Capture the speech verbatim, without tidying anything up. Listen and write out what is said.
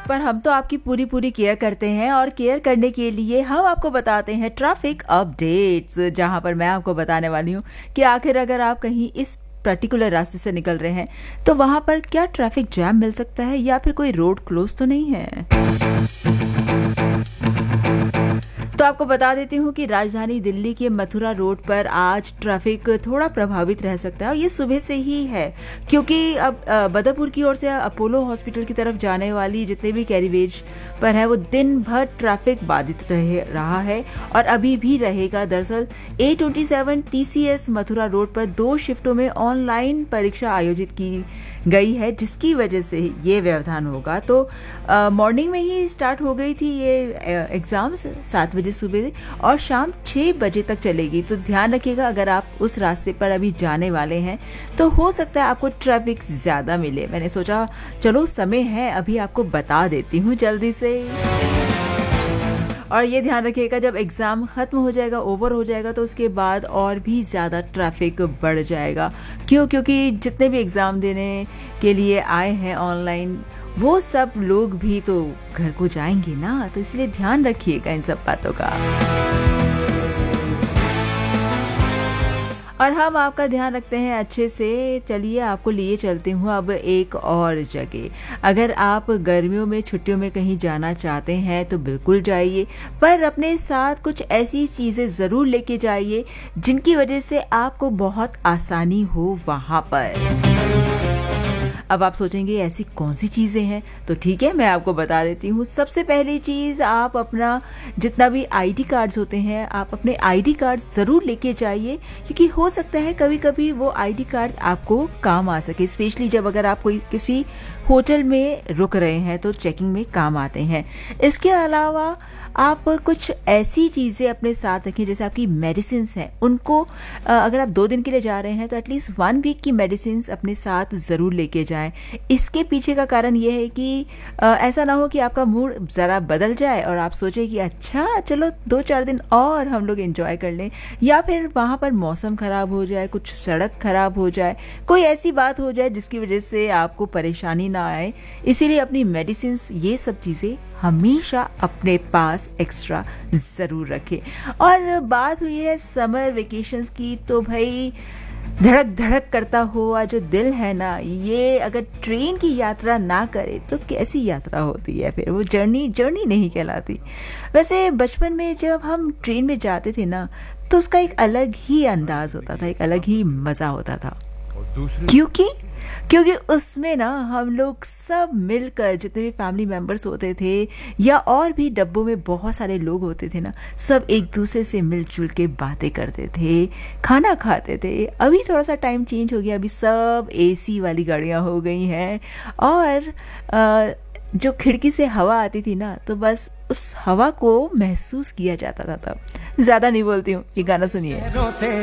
पर हम तो आपकी पूरी पूरी केयर करते हैं और केयर करने के लिए हम आपको बताते हैं ट्रैफिक अपडेट्स, जहां पर मैं आपको बताने वाली हूं कि आखिर अगर आप कहीं इस पर्टिकुलर रास्ते से निकल रहे हैं तो वहां पर क्या ट्रैफिक जैम मिल सकता है या फिर कोई रोड क्लोज तो नहीं है। तो आपको बता देती हूँ कि राजधानी दिल्ली के मथुरा रोड पर आज ट्रैफिक थोड़ा प्रभावित रह सकता है और ये सुबह से ही है, क्योंकि अब बदरपुर की ओर से अपोलो हॉस्पिटल की तरफ जाने वाली जितने भी कैरीवेज पर है वो दिन भर ट्रैफिक बाधित रहे रहा है और अभी भी रहेगा। दरअसल ए twenty seven T C S Mathura road पर दो शिफ्टों में ऑनलाइन परीक्षा आयोजित की गई है, जिसकी वजह से ये व्यवधान होगा। तो मॉर्निंग में ही स्टार्ट हो गई थी ये एग्ज़ाम सात बजे सुबह और शाम छः बजे तक चलेगी। तो ध्यान रखिएगा, अगर आप उस रास्ते पर अभी जाने वाले हैं तो हो सकता है आपको ट्रैफिक ज़्यादा मिले। मैंने सोचा चलो समय है अभी आपको बता देती हूँ जल्दी से। और ये ध्यान रखिएगा, जब एग्ज़ाम ख़त्म हो जाएगा, ओवर हो जाएगा, तो उसके बाद और भी ज़्यादा ट्रैफिक बढ़ जाएगा। क्यों? क्योंकि जितने भी एग्ज़ाम देने के लिए आए हैं ऑनलाइन वो सब लोग भी तो घर को जाएंगे ना, तो इसलिए ध्यान रखिएगा इन सब बातों का। और हम आपका ध्यान रखते हैं अच्छे से। चलिए आपको लिए चलती हूँ अब एक और जगह। अगर आप गर्मियों में छुट्टियों में कहीं जाना चाहते हैं तो बिल्कुल जाइए, पर अपने साथ कुछ ऐसी चीज़ें ज़रूर लेके जाइए जिनकी वजह से आपको बहुत आसानी हो वहाँ पर। अब आप सोचेंगे ऐसी कौन सी चीज़ें हैं, तो ठीक है मैं आपको बता देती हूँ। सबसे पहली चीज़, आप अपना जितना भी आईडी कार्ड्स होते हैं आप अपने आईडी कार्ड्स ज़रूर लेके जाइए, क्योंकि हो सकता है कभी कभी वो आईडी कार्ड्स आपको काम आ सके। स्पेशली जब अगर आप कोई किसी होटल में रुक रहे हैं तो चेकिंग में काम आते हैं। इसके अलावा आप कुछ ऐसी चीज़ें अपने साथ रखें, जैसे आपकी मेडिसिन्स हैं उनको अगर आप दो दिन के लिए जा रहे हैं तो एटलीस्ट वन वीक की मेडिसिन्स अपने साथ ज़रूर लेके जाएं। इसके पीछे का कारण ये है कि ऐसा ना हो कि आपका मूड ज़रा बदल जाए और आप सोचें कि अच्छा चलो दो चार दिन और हम लोग एंजॉय कर लें, या फिर वहाँ पर मौसम ख़राब हो जाए, कुछ सड़क ख़राब हो जाए, कोई ऐसी बात हो जाए जिसकी वजह से आपको परेशानी ना आए। इसीलिए अपनी मेडिसिन्स ये सब चीज़ें हमेशा अपने पास एक्स्ट्रा ज़रूर रखें। और बात हुई है समर वेकेशंस की, तो भाई धड़क धड़क करता हुआ जो दिल है ना, ये अगर ट्रेन की यात्रा ना करे तो कैसी यात्रा होती है, फिर वो जर्नी जर्नी नहीं कहलाती। वैसे बचपन में जब हम ट्रेन में जाते थे ना तो उसका एक अलग ही अंदाज होता था, एक अलग ही मज़ा होता था। क्योंकि क्योंकि उसमें ना हम लोग सब मिलकर, जितने भी फैमिली मेम्बर्स होते थे या और भी डब्बों में बहुत सारे लोग होते थे ना, सब एक दूसरे से मिलजुल के बातें करते थे, खाना खाते थे। अभी थोड़ा सा टाइम चेंज हो गया, अभी सब एसी वाली गाड़ियाँ हो गई हैं और आ, जो खिड़की से हवा आती थी ना तो बस उस हवा को महसूस किया जाता था। तब ज़्यादा नहीं बोलती हूँ, ये गाना सुनिए।